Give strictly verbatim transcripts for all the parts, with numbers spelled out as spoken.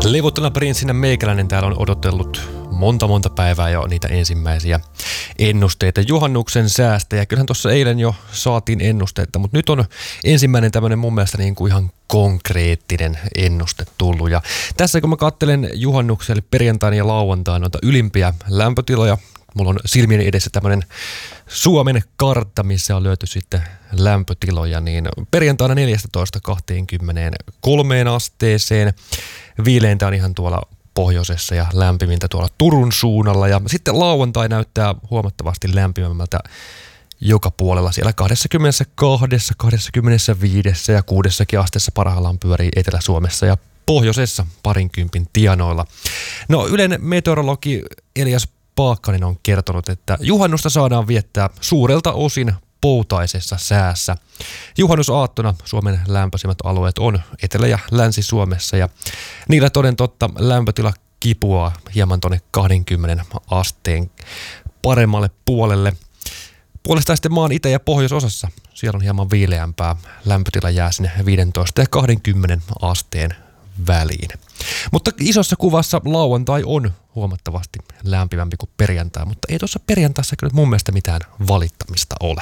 Levottuna prinssinä meikäläinen täällä on odotellut monta monta päivää jo niitä ensimmäisiä ennusteita juhannuksen säästä. Ja kyllähän tuossa eilen jo saatiin ennusteita, mutta nyt on ensimmäinen tämmöinen mun mielestä niin kuin ihan konkreettinen ennuste tullut. Ja tässä kun mä katselen juhannukselle perjantaina ja lauantaina noita ylimpiä lämpötiloja, mulla on silmien edessä tämmöinen Suomen kartta, missä on löyty sitten lämpötiloja, niin perjantaina neljätoista kaksikymmentäkolme asteeseen. Viileintä on ihan tuolla pohjoisessa ja lämpimintä tuolla Turun suunnalla. Ja sitten lauantai näyttää huomattavasti lämpimämmältä joka puolella. Siellä kaksikymmentäkaksi, kaksikymmentäviisi ja kuudessakin asteessa parhaillaan pyörii Etelä-Suomessa ja pohjoisessa parinkympin tienoilla. No Ylen meteorologi Elias Paakkanen on kertonut, että juhannusta saadaan viettää suurelta osin poutaisessa säässä. Juhannusaattona Suomen lämpöisimmät alueet on Etelä- ja Länsi-Suomessa ja niillä toden totta lämpötila kipuaa hieman tuonne kaksikymmentä asteen paremmalle puolelle. Puolestaan sitten maan itä- ja pohjoisosassa siellä on hieman viileämpää. Lämpötila jää sinne viisitoista ja kaksikymmentä asteen väliin. Mutta isossa kuvassa lauantai on huomattavasti lämpimämpi kuin perjantai, mutta ei tuossa perjantaissa kyllä mun mielestä mitään valittamista ole.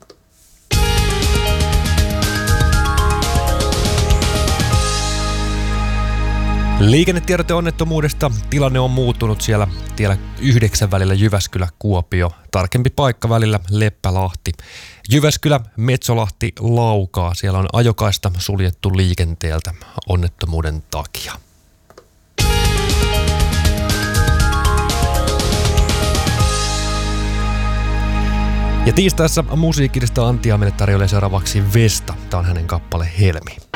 Liikennetiedote onnettomuudesta. Tilanne on muuttunut siellä tiellä yhdeksän välillä Jyväskylä-Kuopio. Tarkempi paikka välillä Leppälahti. Jyväskylä, Metsolahti, Laukaa. Siellä on ajokaista suljettu liikenteeltä onnettomuuden takia. Ja tiistaissa musiikillista antia meille tarjoilee seuraavaksi Vesta. Tämä on hänen kappale Helmi.